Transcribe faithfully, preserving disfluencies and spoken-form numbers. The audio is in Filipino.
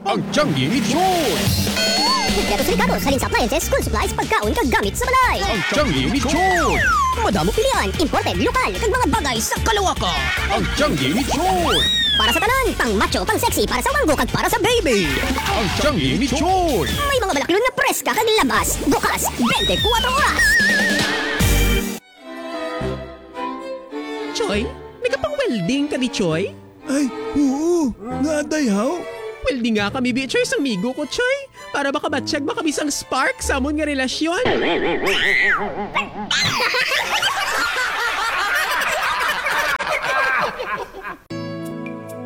Ang Tianggi ni Choy! Kompleto sa Ricardo, salin sa appliances, school supplies, pagkaon, kagamit sa balay. Ang Tianggi ni Choy! Madamo pilihan, imported, lokal, kag mga bagay sa kalawakan. Ang Tianggi ni Choy! Para sa tanan, pang macho, pang sexy, para sa wanggo, kag para sa baby. Ang Tianggi ni Choy! May mga balaklon na preska kag labas, bukas, twenty-four oras. Choy, nagapang-welding ka ni Choy? Ay, oo. Nga day haw. Welding nga kami, bi, Choy, sang migo ko, Choy. Para baka matsyag ba kami sang spark sa amon nga relasyon?